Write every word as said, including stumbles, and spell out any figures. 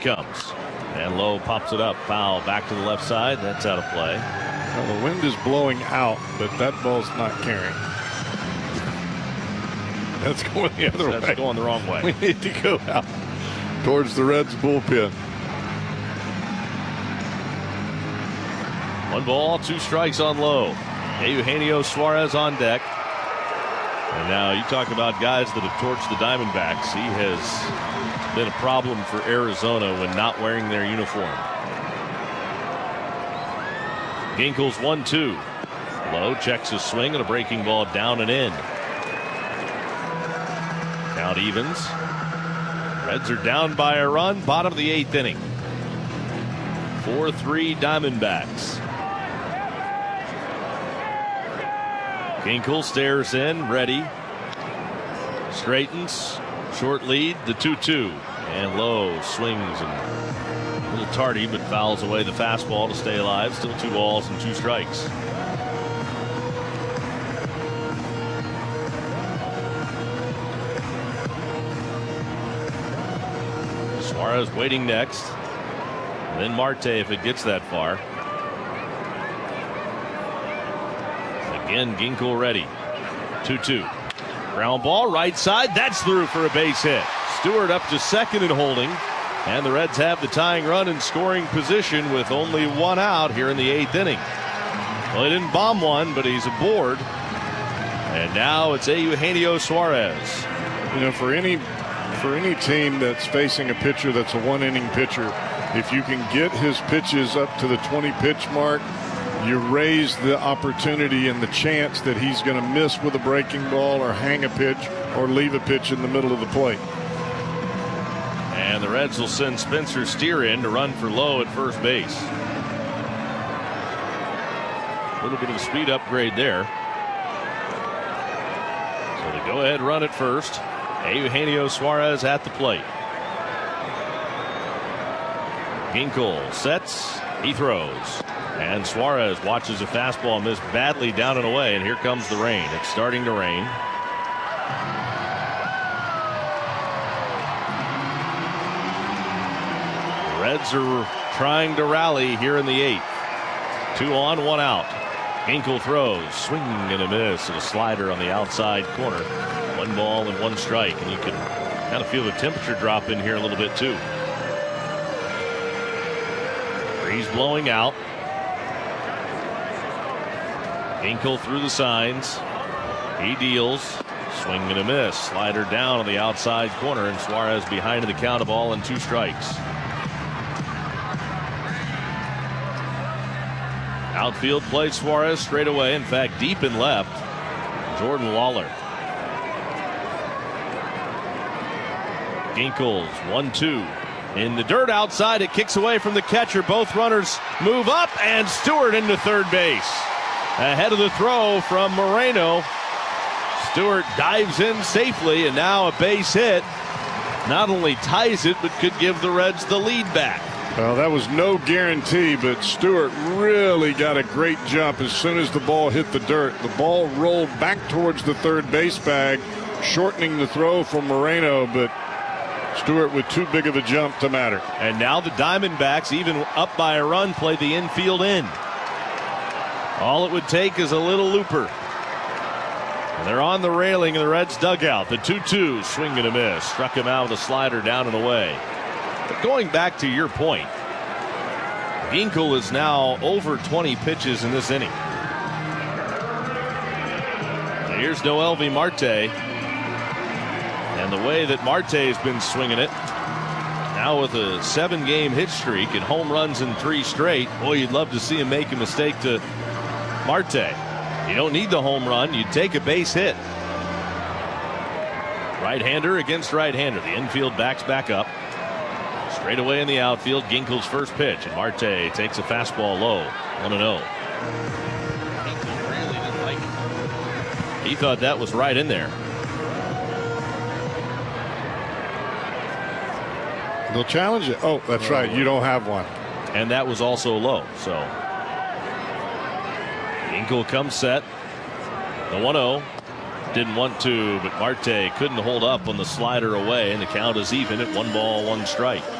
comes. And Lowe pops it up. Foul back to the left side. That's out of play. Well, the wind is blowing out, but that ball's not carrying. That's going the other That's way. going the wrong way. We need to go out towards the Reds bullpen. One ball, two strikes on Lowe. Eugenio Suarez on deck. And now you talk about guys that have torched the Diamondbacks. He has been a problem for Arizona when not wearing their uniform. Ginkel's one two. Lowe checks his swing and a breaking ball down and in. Count evens. Reds are down by a run, bottom of the eighth inning. four three Diamondbacks. Ginkel stares in, ready. Straightens, short lead, the two two. And Lowe swings and a little tardy, but fouls away the fastball to stay alive. Still two balls and two strikes. Suarez waiting next. And then Marte if it gets that far. Again, Ginkel ready. two two. Ground ball, right side. That's through for a base hit. Stewart up to second and holding. And the Reds have the tying run in scoring position with only one out here in the eighth inning. Well, he didn't bomb one, but he's aboard. And now it's Eugenio Suarez. You know, for any for any team that's facing a pitcher that's a one-inning pitcher, if you can get his pitches up to the twenty-pitch mark, you raise the opportunity and the chance that he's going to miss with a breaking ball or hang a pitch or leave a pitch in the middle of the plate. And the Reds will send Spencer Steer in to run for Lowe at first base. A little bit of a speed upgrade there. So the go-ahead run at first. Eugenio Suarez at the plate. Ginkel sets. He throws. And Suarez watches a fastball miss badly down and away. And here comes the rain. It's starting to rain. The Reds are trying to rally here in the eighth. Two on, one out. Ginkel throws. Swing and a miss. And a slider on the outside corner. One ball and one strike. And you can kind of feel the temperature drop in here a little bit too. Breeze blowing out. Ginkel through the signs. He deals. Swing and a miss. Slider down on the outside corner, and Suarez behind the count of ball and two strikes. Outfield play Suarez straight away. In fact, deep and left. Jordan Lawler. Ginkel's one two. In the dirt outside, it kicks away from the catcher. Both runners move up, and Stewart into third base. Ahead of the throw from Moreno. Stewart dives in safely, and now a base hit. Not only ties it, but could give the Reds the lead back. Well, that was no guarantee, but Stewart really got a great jump as soon as the ball hit the dirt. The ball rolled back towards the third base bag, shortening the throw from Moreno, but Stewart with too big of a jump to matter. And now the Diamondbacks, even up by a run, play the infield in. All it would take is a little looper. And they're on the railing in the Reds dugout. The two two, swing and a miss. Struck him out with a slider down and away. But going back to your point, Ginkel is now over twenty pitches in this inning. And here's Noelvi Marte. And the way that Marte has been swinging it, now with a seven-game hit streak and home runs in three straight, boy, you'd love to see him make a mistake to Marte. You don't need the home run. You take a base hit. Right-hander against right-hander. The infield backs back up. Straight away in the outfield, Ginkel's first pitch. And Marte takes a fastball low. one and oh. Ginkel really didn't like it. He thought that was right in there. They'll challenge it. Oh, that's right. You don't have one. And that was also low. So Ginkel comes set. The one oh. Didn't want to, but Marte couldn't hold up on the slider away, and the count is even at one ball, one strike.